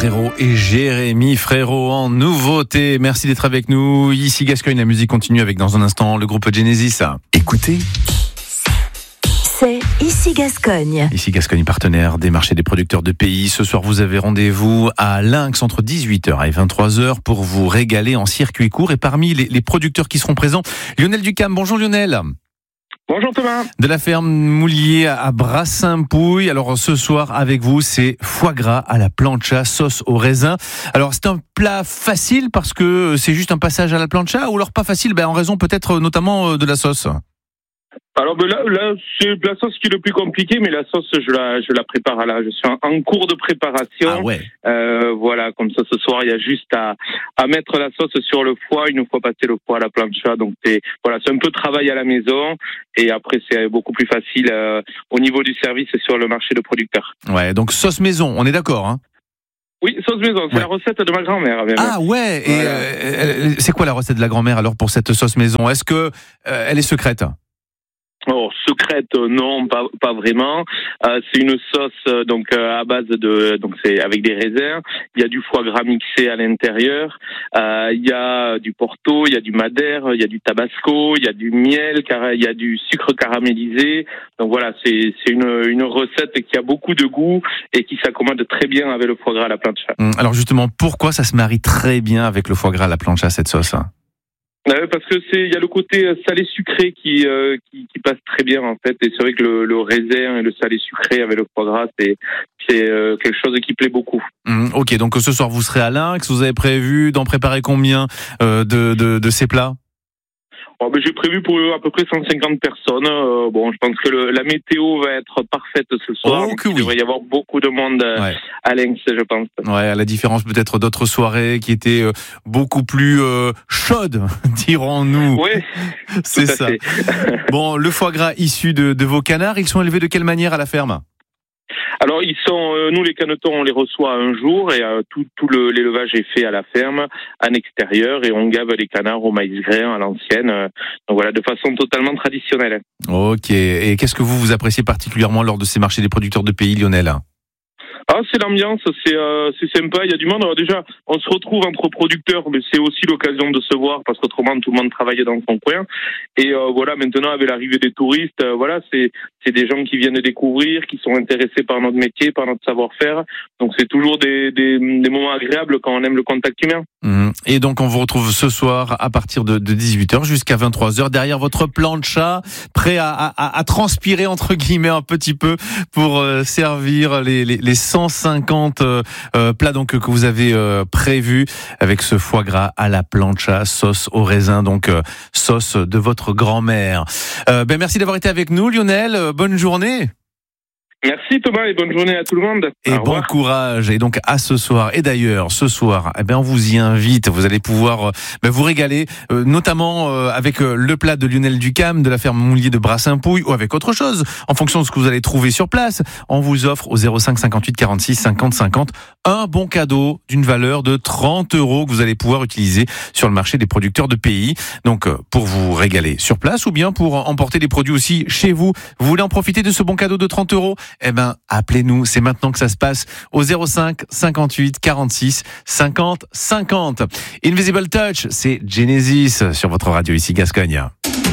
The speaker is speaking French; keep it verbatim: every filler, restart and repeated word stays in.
Frérot et Jérémy Frérot en nouveauté. Merci d'être avec nous. Ici Gascogne, la musique continue avec dans un instant le groupe Genesis. Écoutez. C'est Ici Gascogne. Ici Gascogne, partenaire des marchés des producteurs de pays. Ce soir, vous avez rendez-vous à Lynx entre dix-huit heures et vingt-trois heures pour vous régaler en circuit court. Et parmi les, les producteurs qui seront présents, Lionel Ducam. Bonjour Lionel. Bonjour Thomas. De la ferme Moulier à Brassainpouille. Alors ce soir avec vous, c'est foie gras à la plancha, sauce au raisin. Alors c'est un plat facile parce que c'est juste un passage à la plancha, ou alors pas facile ben, en raison peut-être notamment de la sauce? Alors ben là, là c'est la sauce qui est le plus compliqué, mais la sauce je la je la prépare à la je suis en, en cours de préparation. Ah ouais. Euh, voilà, comme ça ce soir il y a juste à à mettre la sauce sur le foie une fois passé le foie à la plancha. Donc c'est voilà, c'est un peu de travail à la maison et après c'est beaucoup plus facile euh, au niveau du service sur le marché de producteurs. Ouais, donc sauce maison, on est d'accord hein? Oui, sauce maison, c'est ouais. La recette de ma grand-mère. Même. Ah ouais, et voilà. euh, c'est quoi la recette de la grand-mère alors pour cette sauce maison? Est-ce que euh, elle est secrète? Oh, secrète, non, pas pas vraiment. Euh, c'est une sauce euh, donc euh, à base de donc c'est avec des raisins. Il y a du foie gras mixé à l'intérieur. Euh, il y a du Porto, il y a du Madère, il y a du Tabasco, il y a du miel, il y a du sucre caramélisé. Donc voilà, c'est c'est une une recette qui a beaucoup de goût et qui s'accommode très bien avec le foie gras à la plancha. Alors justement, pourquoi ça se marie très bien avec le foie gras à la plancha cette sauce? Euh, parce que c'est il y a le côté salé sucré qui, euh, qui qui passe très bien en fait, et c'est vrai que le, le raisin et le salé sucré avec le foie gras c'est c'est euh, quelque chose qui plaît beaucoup. Mmh, ok, donc ce soir vous serez à Lynx. Vous avez prévu d'en préparer combien euh, de, de de ces plats? Oh, ben, j'ai prévu pour à peu près cent cinquante personnes. Euh, bon, je pense que le, la météo va être parfaite ce soir. Oh, que oui. Il devrait y avoir beaucoup de monde ouais. à Lynx, je pense. Ouais, à la différence peut-être d'autres soirées qui étaient euh, beaucoup plus euh, chaudes, dirons-nous. Oui, c'est ça. Bon, le foie gras issu de, de vos canards, ils sont élevés de quelle manière à la ferme? Alors ils sont, euh, nous les canetons, on les reçoit un jour et euh, tout, tout le, l'élevage est fait à la ferme, en extérieur, et on gave les canards au maïs grain à l'ancienne. Euh, donc voilà, de façon totalement traditionnelle. Ok. Et qu'est-ce que vous vous appréciez particulièrement lors de ces marchés des producteurs de pays, Lionel? Ah, c'est l'ambiance, c'est euh, c'est sympa, il y a du monde. Alors déjà, on se retrouve entre producteurs, mais c'est aussi l'occasion de se voir parce qu'autrement tout le monde travaille dans son coin. Et euh, voilà, maintenant avec l'arrivée des touristes, euh, voilà, c'est c'est des gens qui viennent découvrir, qui sont intéressés par notre métier, par notre savoir-faire. Donc c'est toujours des des, des moments agréables quand on aime le contact humain. Mmh. Et donc on vous retrouve ce soir à partir de, de dix-huit heures jusqu'à vingt-trois heures derrière votre plancha, prêt à, à, à transpirer entre guillemets un petit peu pour euh, servir les, les, les cent cinquante euh, plats donc que vous avez euh, prévus avec ce foie gras à la plancha, sauce au raisin, donc euh, sauce de votre grand-mère. Euh, ben merci d'avoir été avec nous, Lionel. Bonne journée. Merci Thomas et bonne journée à tout le monde. Et bon courage. Et donc à ce soir. Et d'ailleurs ce soir, eh ben on vous y invite. Vous allez pouvoir euh, ben, vous régaler, euh, notamment euh, avec euh, le plat de Lionel Ducam de la ferme Moulier de Brassainpouille, ou avec autre chose, en fonction de ce que vous allez trouver sur place. On vous offre au zéro cinq cinquante-huit quarante-six cinquante cinquante un bon cadeau d'une valeur de trente euros que vous allez pouvoir utiliser sur le marché des producteurs de pays. Donc euh, pour vous régaler sur place ou bien pour emporter des produits aussi chez vous. Vous voulez en profiter de ce bon cadeau de trente euros? Eh ben, appelez-nous, c'est maintenant que ça se passe au zéro cinq cinquante-huit quarante-six cinquante cinquante. Invisible Touch, c'est Genesis sur votre radio ici Gascogne.